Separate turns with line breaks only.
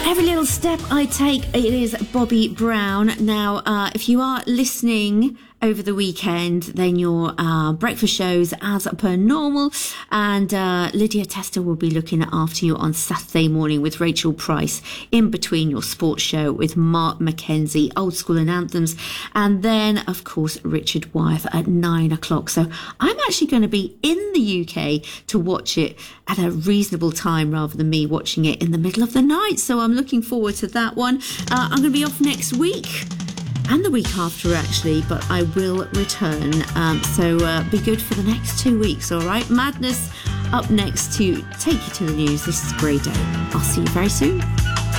Every little step I take, it is Bobby Brown. Now, if you are listening over the weekend, then your breakfast shows as per normal, and Lydia Tester will be looking after you on Saturday morning with Rachel Price, in between your sports show with Mark Mackenzie, Old School and Anthems, and then of course Richard Wyeth at 9 o'clock. So I'm actually going to be in the UK to watch it at a reasonable time rather than me watching it in the middle of the night, so I'm looking forward to that one. I'm going to be off next week and the week after actually, but I will return, so be good for the next 2 weeks. All right, Madness up next to take you to the news. This is Grey Day. I'll see you very soon.